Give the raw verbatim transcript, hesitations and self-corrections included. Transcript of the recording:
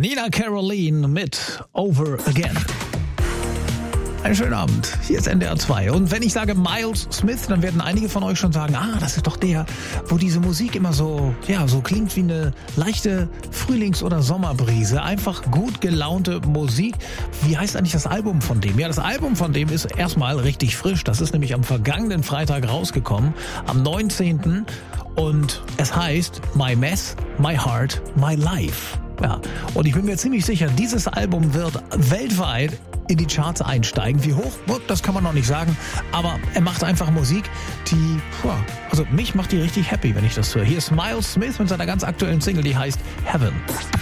Nina Caroline mit Over Again. Einen schönen Abend, hier ist N D R zwei. Und wenn ich sage Miles Smith, dann werden einige von euch schon sagen, ah, das ist doch der, wo diese Musik immer so, ja, so klingt wie eine leichte Frühlings- oder Sommerbrise. Einfach gut gelaunte Musik. Wie heißt eigentlich das Album von dem? Ja, das Album von dem ist erstmal richtig frisch. Das ist nämlich am vergangenen Freitag rausgekommen, am neunzehnten Und es heißt My Mess, My Heart, My Life. Ja, und ich bin mir ziemlich sicher, dieses Album wird weltweit in die Charts einsteigen. Wie hoch? Das kann man noch nicht sagen. Aber er macht einfach Musik, die, also mich macht die richtig happy, wenn ich das höre. Hier ist Miles Smith mit seiner ganz aktuellen Single, die heißt Heaven.